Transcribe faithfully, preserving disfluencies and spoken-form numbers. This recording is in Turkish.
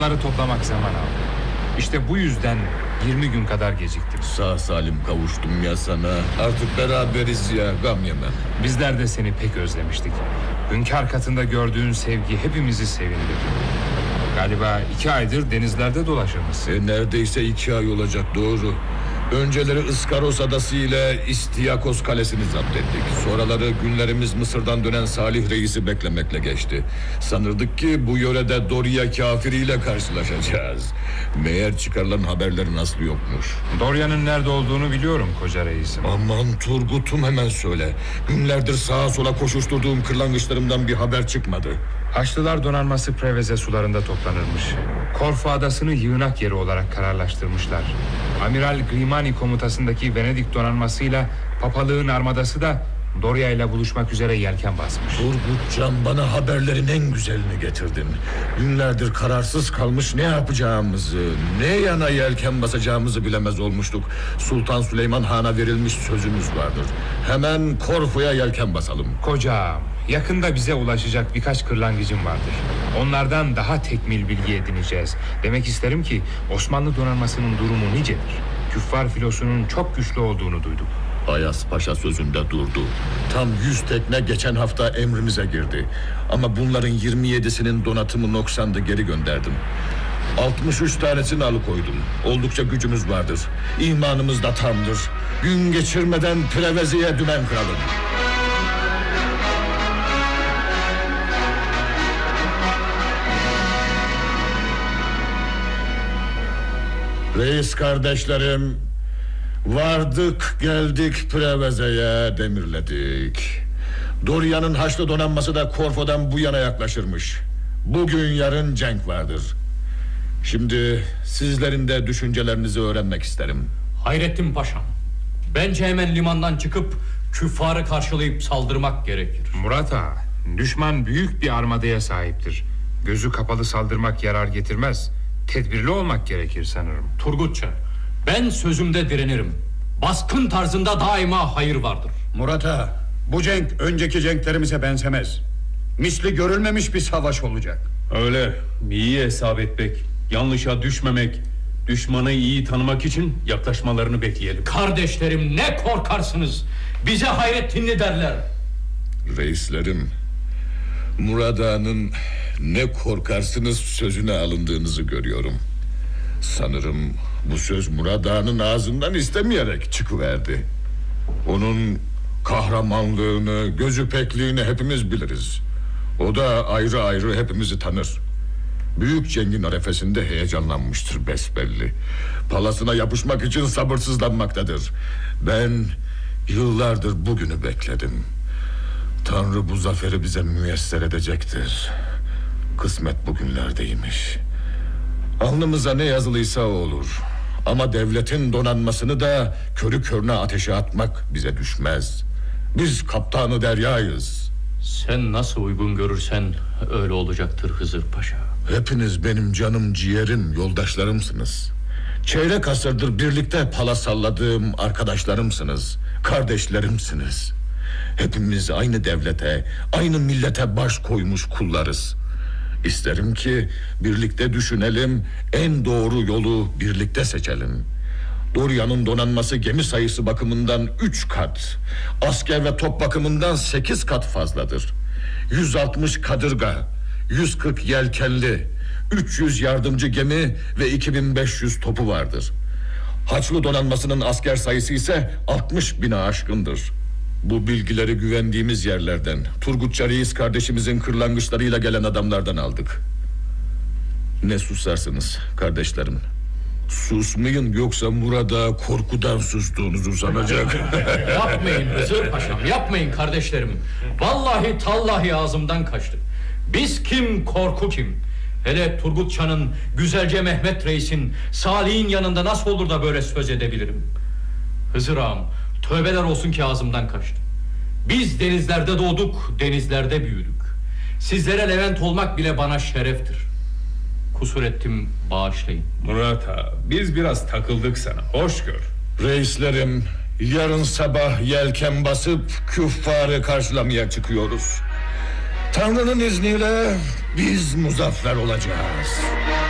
Bunları toplamak zaman aldı. İşte bu yüzden yirmi gün kadar geciktim. Sağ salim kavuştum ya sana. Artık beraberiz ya, gam yemem. Bizler de seni pek özlemiştik. Hünkâr katında gördüğün sevgi hepimizi sevindirdi. Galiba iki aydır denizlerde dolaşırmışsın. E, neredeyse iki ay olacak, doğru. Önceleri Iskaros Adası ile İstiyakos Kalesi'ni zapt ettik. Sonraları günlerimiz Mısır'dan dönen Salih Reis'i beklemekle geçti. Sanırdık ki bu yörede Dorya kafiriyle karşılaşacağız. Meğer çıkarılan haberlerin aslı yokmuş. Dorya'nın nerede olduğunu biliyorum koca reisim. Aman Turgut'um, hemen söyle. Günlerdir sağa sola koşuşturduğum kırlangıçlarımdan bir haber çıkmadı. Haçlılar donanması Preveze sularında toplanırmış. Korfu adasını yığınak yeri olarak kararlaştırmışlar. Amiral Grimani komutasındaki Venedik donanmasıyla papalığın armadası da Dorya ile buluşmak üzere yelken basmış. Turgutcan, bana haberlerin en güzelini getirdin. Günlerdir kararsız kalmış, ne yapacağımızı, ne yana yelken basacağımızı bilemez olmuştuk. Sultan Süleyman Han'a verilmiş sözümüz vardır. Hemen Korfu'ya yelken basalım. Kocam, yakında bize ulaşacak birkaç kırlangıcım vardır. Onlardan daha tekmil bilgi edineceğiz. Demek isterim ki Osmanlı donanmasının durumu nicedir? Küffar filosunun çok güçlü olduğunu duyduk. Ayas Paşa sözünde durdu. Tam yüz tekne geçen hafta emrimize girdi. Ama bunların yirmi yedisinin donatımı noksandı, geri gönderdim. altmış üç tanesini alıkoydum. Oldukça gücümüz vardır. İmanımız da tamdır. Gün geçirmeden Preveze'ye dümen kıralım. Reis kardeşlerim, vardık geldik Preveze'ye, demirledik. Dorya'nın Haçlı donanması da Korfu'dan bu yana yaklaşırmış. Bugün yarın cenk vardır. Şimdi sizlerin de düşüncelerinizi öğrenmek isterim. Hayrettin Paşam, bence hemen limandan çıkıp küffarı karşılayıp saldırmak gerekir. Murat Ağa, düşman büyük bir armadaya sahiptir. Gözü kapalı saldırmak yarar getirmez. Tedbirli olmak gerekir sanırım. Turgutcan, ben sözümde direnirim. Baskın tarzında daima hayır vardır. Murat Ağa, bu cenk önceki cenklerimize benzemez. Misli görülmemiş bir savaş olacak. Öyle, iyi hesap etmek, yanlışa düşmemek, düşmanı iyi tanımak için yaklaşmalarını bekleyelim. Kardeşlerim, ne korkarsınız? Bize Hayrettinli derler. Reislerim, Murat Ağa'nın ne korkarsınız sözüne alındığınızı görüyorum. Sanırım bu söz Murat Ağa'nın ağzından istemeyerek çıkıverdi. Onun kahramanlığını, gözüpekliğini hepimiz biliriz. O da ayrı ayrı hepimizi tanır. Büyük cengin arefesinde heyecanlanmıştır besbelli. Palasına yapışmak için sabırsızlanmaktadır. Ben yıllardır bugünü bekledim. Tanrı bu zaferi bize müyesser edecektir. Kısmet bugünlerdeymiş. Alnımıza ne yazılıysa o olur. Ama devletin donanmasını da körü körüne ateşe atmak bize düşmez. Biz kaptanı deryayız. Sen nasıl uygun görürsen öyle olacaktır Hızır Paşa. Hepiniz benim canım ciğerim, yoldaşlarımsınız. Çeyrek asırdır birlikte pala salladığım arkadaşlarımsınız. Kardeşlerimsiniz. Hepimiz aynı devlete, aynı millete baş koymuş kullarız. İsterim ki birlikte düşünelim, en doğru yolu birlikte seçelim. Dorya'nın donanması gemi sayısı bakımından üç kat, asker ve top bakımından sekiz kat fazladır. Yüz altmış kadırga, yüz kırk yelkenli, üç yüz yardımcı gemi ve iki bin beş yüz topu vardır. Haçlı donanmasının asker sayısı ise altmış bine aşkındır. Bu bilgileri güvendiğimiz yerlerden, Turgutça Reis kardeşimizin kırlangıçlarıyla gelen adamlardan aldık. Ne susarsınız kardeşlerim? Susmayın, yoksa Murat Ağa korkudan sustuğunuzu sanacak. Yapmayın Hızır Paşam, yapmayın kardeşlerim. Vallahi tallahi ağzımdan kaçtı. Biz kim, korku kim? Hele Turgutçan'ın, Güzelce Mehmet Reis'in, Salih'in yanında nasıl olur da böyle söz edebilirim? Hızır ağam, tövbeler olsun ki ağzımdan kaçtı. Biz denizlerde doğduk, denizlerde büyüdük. Sizlere Levent olmak bile bana şereftir. Kusur ettim, bağışlayın. Murat Ağa, biz biraz takıldık sana, hoş gör. Reislerim, yarın sabah yelken basıp küffarı karşılamaya çıkıyoruz. Tanrı'nın izniyle biz muzaffer olacağız.